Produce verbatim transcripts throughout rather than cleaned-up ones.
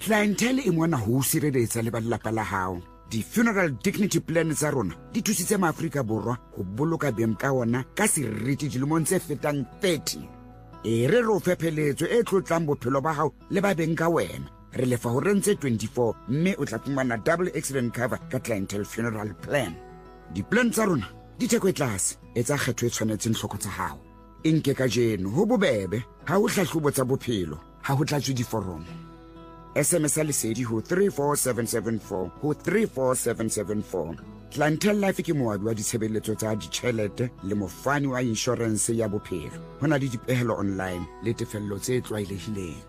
clientele e mona ho sireletsa le ba lelapa la hao. Di-funeral dignity plan tsa rona di thusitse maAfrika Borwa ho boloka beng ka ona ka seriti dilemong tse fetang thirty. E re ro fepheletso e tlotlang bophelo ba hao le ba beng ka wena. Re lefa ho rentse twenty-four mme o tla fumana double accident cover ka clientele funeral plan. Di-plan tsa rona di theko e tlase, etsa kgetho e tshwanetseng hloko tsa hao. Inke ka jeno ho bobebe, ha ho hlahlobo tsa bophelo, ha ho tlatswe diforomo. S M S lesedi ho three four seven seven four ho three four seven seven four. Clientele Life ke moabi wa ditshebeletso tsa ditjhelete le mofani wa insurance ya bophelo. Ho na le dipehelo online le tefello tse tlwaelehileng.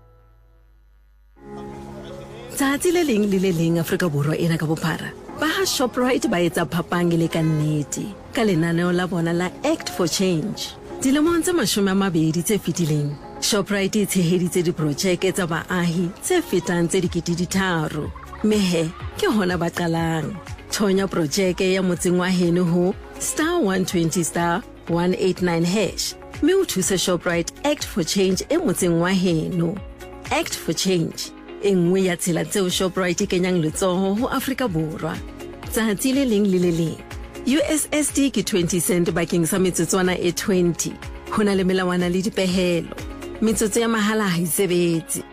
Tsatsi le leng le le leng Afrika Borwa ena ka bophara. Ba ha Shoprite ba etsa phapang le ka nnete ka lenaneo la bona la Act for Change. Dilemong tse mashome a mabedi tse fetileng, Shoprite e tsheheditse diprojeke tsa baahi tse fetang tse dikete di tharo. Mehe ke hona ba qalang. Thonya projeke ya motseng wa heno ho star one twenty star one eighty-nine hash. Me o thuse Shoprite Act for Change e motseng wa heno. Act for Change. Engwe ya tsela tseo Shoprite kenyang letsoho ho Afrika Borwa. Tsatsi le leng le le leng. U S S D ke twenty cent bakeng sa metsotswana e twenty. Hona le melawana le dipehelo. Metsotso ya mahala ha e sebetse.